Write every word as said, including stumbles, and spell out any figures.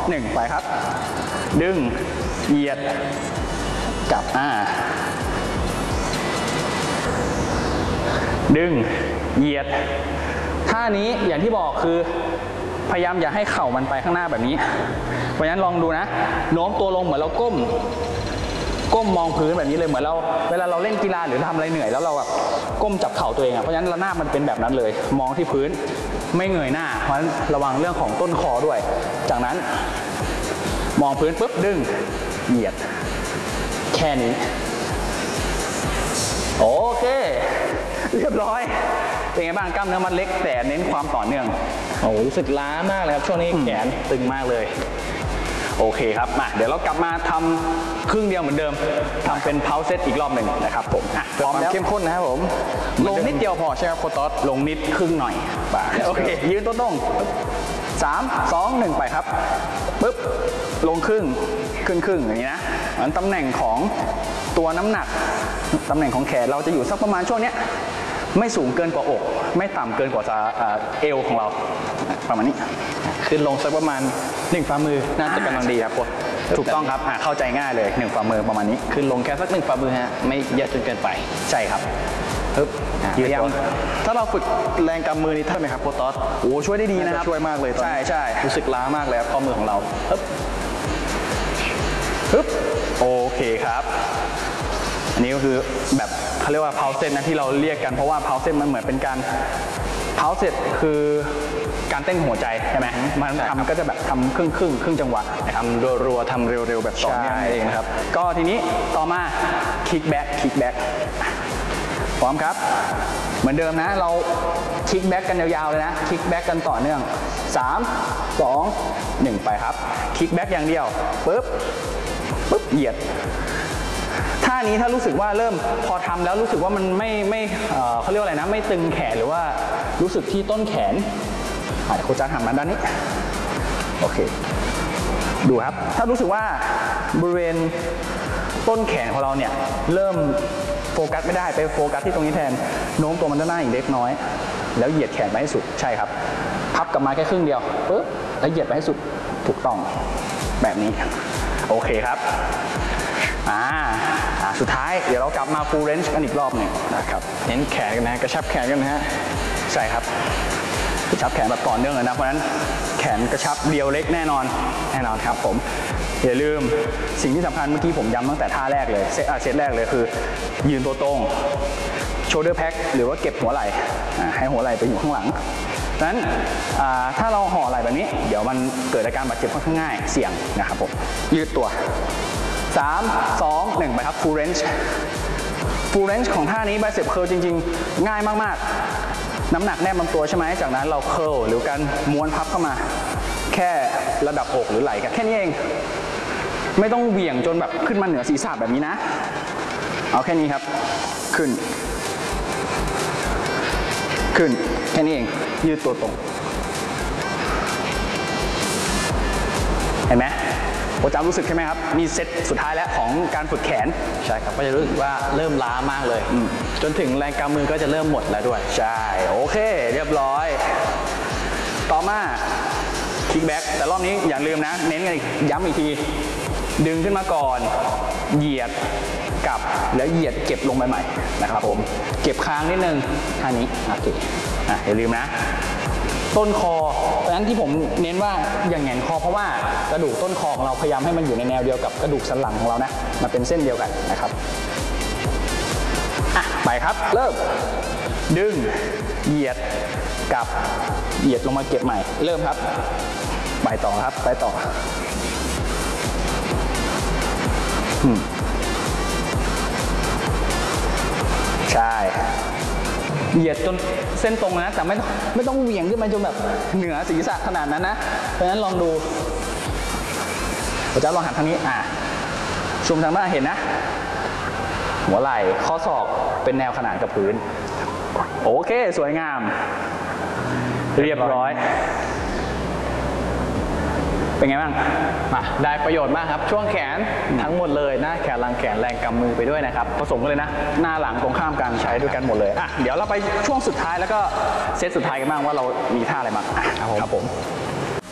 หนึ่งไปครับดึงเหยียดกลับอ่าดึงเหยียดท่านี้อย่างที่บอกคือพยายามอย่าให้เข่ามันไปข้างหน้าแบบนี้เพราะฉะนั้นลองดูนะโน้มตัวลงเหมือนเราก้มก้มมองพื้นแบบนี้เลยเหมือนเราเวลาเราเล่นกีฬาหรือทำอะไรเหนื่อยแล้วเราแบบก้มจับเข่าตัวเองอ่ะเพราะฉะนั้นระนาบมันเป็นแบบนั้นเลยมองที่พื้นไม่เงยหน้าเพราะฉะนั้นระวังเรื่องของต้นคอด้วยจากนั้นมองพื้นปุ๊บดึงเหยียดแค่นี้โอเคเรียบร้อยเป็นไงบ้างกล้ามเนื้อมัดเล็กแต่เน้นความต่อเนื่องโอ้รู้สึกล้ามากเลยครับช่วงนี้แขนตึงมากเลยโอเคครับมาเดี๋ยวเรากลับมาทำครึ่งเดียวเหมือนเดิมทำเป็นเพาเซตอีกรอบหนึ่งนะครับผมพร้อมแล้วเข้มข้นนะครับผมลงนิดเดียวพอใช่ไหมโคตอสลงนิดครึ่งหน่อยโอเคยืนตัวตรงสามสองหนึ่งไปครับปึ๊บลงครึ่งครึ่งครึ่งอย่างนี้นะมันตำแหน่งของตัวน้ำหนักตำแหน่งของแขนเราจะอยู่สักประมาณช่วงนี้ไม่สูงเกินกว่าอกไม่ต่ำเกินกว่าเอวของเราประมาณนี้ขึ้นลงสักประมาณหนึ่งฝ่ามือน่าจะกำลังดีครับโค้ชถูกต้องครับเข้าใจง่ายเลยหนึ่งฝ่ามือประมาณนี้ขึ้นลงแค่สักหนึ่งฝ่ามือฮะไม่เยอะจนเกินไปใช่ครับฮึบพยายามถ้าเราฝึกแรงกำมือนี้ได้ไหมครับโค้ชต๊อดโอ้ช่วยได้ดีนะครับช่วยมากเลยใช่ใช่รู้สึกล้ามากเลยข้อมือของเราฮึบฮึบโอเคครับอันนี้ก็คือแบบเขาเรียกว่าเพาเซตนะที่เราเรียกกันเพราะว่าเพาเซตมันเหมือนเป็นการเพาเซตคือการเต้นหัวใจใช่ไหมมันทำก็จะแบบทำครึ่งครึ่งครึ่งจังหวะทำรัวๆทำเร็วๆแบบต่อเนื่องเองครับก็ทีนี้ต่อมาคิกแบ็กคิกแบ็กพร้อมครับเหมือนเดิมนะเราคิกแบ็กกันยาวๆเลยนะคิกแบ็กกันต่อเนื่องสาม สอง หนึ่งไปครับคิกแบ็กอย่างเดียวปึ๊บปึ๊บเหยียดท่านี้ถ้ารู้สึกว่าเริ่มพอทำแล้วรู้สึกว่ามันไม่ไม่เขาเรียกว่าอะไรนะไม่ตึงแขนหรือว่ารู้สึกที่ต้นแขนโคชจะหันมาด้านนี้โอเคดูครับถ้ารู้สึกว่าบริเวณต้นแขนของเราเนี่ยเริ่มโฟกัสไม่ได้ไปโฟกัสที่ตรงนี้แทนโน้มตัวมันด้านหน้าอีกเล็กน้อยแล้วเหยียดแขนไปให้สุดใช่ครับพับกลับมาแค่ครึ่งเดียวปึ๊บแล้วเหยียดไปให้สุดถูกต้องแบบนี้โอเคครับอ่าสุดท้ายเดี๋ยวเรากลับมา full range กันอีกรอบหนึ่งนะครับเน้นแขนกันนะกระชับแขนกันนะฮะใช่ครับกระชับแขนแบบต่อเนื่องเลยนะเพราะฉะนั้นแขนกระชับเดียวเล็กแน่นอนแน่นอนครับผมอย่าลืมสิ่งที่สำคัญเมื่อกี้ผมย้ำตั้งแต่ท่าแรกเลยเซตเซตแรกเลยคือยืนตัวตรง shoulder pack หรือว่าเก็บหัวไหล่ให้หัวไหล่ไปอยู่ข้างหลังดังนั้นถ้าเราห่อไหล่แบบนี้เดี๋ยวมันเกิดอาการบาดเจ็บค่อนข้างง่ายเสี่ยงนะครับผมยืดตัวสาม สอง หนึ่งไปครับ full range full range ของท่านี้ bicep curl จริงๆง่ายมากๆน้ำหนักแนบลำตัวใช่ไหมจากนั้นเรา curl หรือการม้วนพับเข้ามาแค่ระดับอกหรือไหล่กันแค่นี้เองไม่ต้องเหวี่ยงจนแบบขึ้นมาเหนือศีรษะแบบนี้นะเอาแค่นี้ครับขึ้นขึ้นแค่นี้เองยืดตัวตรงเห็นไหมโอ้จำรู้สึกใช่ไหมครับนี่เซตสุดท้ายแล้วของการฝึกแขนใช่ครับก็จะรู้สึกว่าเริ่มล้ามากเลยจนถึงแรงกำมือก็จะเริ่มหมดแล้วด้วยใช่โอเคเรียบร้อยต่อมาคิกแบ็กแต่รอบนี้อย่าลืมนะเน้นกันอีกย้ำอีกทีดึงขึ้นมาก่อนเหยียดกลับแล้วเหยียดเก็บลงไปใหม่นะครับผมเก็บค้างนิดนึงท่านี้โอเคอ่ะอย่าลืมนะต้นคอเพราะฉะนั้นที่ผมเน้นว่าอย่างแหงนคอเพราะว่ากระดูกต้นคอของเราพยายามให้มันอยู่ในแนวเดียวกับกระดูกสันหลังของเรานะมันเป็นเส้นเดียวกันนะครับอ่ะไปครับเริ่มดึงเหยียดกลับเหยียดลงมาเก็บใหม่เริ่มครับไปต่อครับไปต่ออืมใช่เหยียดจนเส้นตรงนะแต่ไม่ต้องไม่ต้องเหวี่ยงขึ้นมาจนแบบเหนือศีรษะขนาดนั้นนะเพราะฉะนั้นลองดูเราจะลองหันทางนี้อ่ะซูมทางบ้านเห็นนะหัวไหล่ข้อศอกเป็นแนวขนานกับพื้นโอเคสวยงามเรียบร้อยเป็นไงบ้างมาได้ประโยชน์มากครับช่วงแขนทั้งหมดเลยหน้าแขนหลังแขนแรงกำมือไปด้วยนะครับผสมกันเลยนะหน้าหลังตรงข้ามกันใช้ด้วยกันหมดเลยอ่ะเดี๋ยวเราไปช่วงสุดท้ายแล้วก็เซตสุดท้ายกันบ้างว่าเรามีท่าอะไรบ้างครับผม